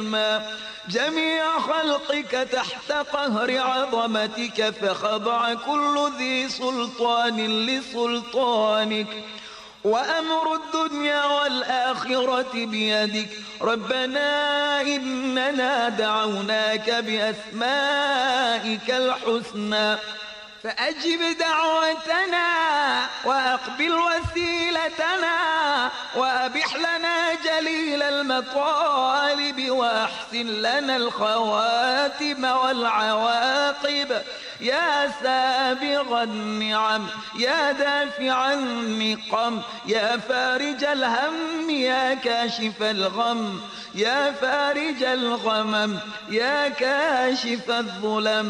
جميع خلقك تحت قهر عظمتك، فخضع كل ذي سلطان لسلطانك، وأمر الدنيا والآخرة بيدك. ربنا إننا دعوناك بأسمائك الحسنى فأجب دعوتنا وأقبل وسيلتنا، وأبح لنا جليل المطالب، وأحسن لنا الخواتم والعواقب. يا سابغ النعم، يا دافع النقم، يا فارج الهم، يا كاشف الغم، يا فارج الغمم، يا كاشف الظلم.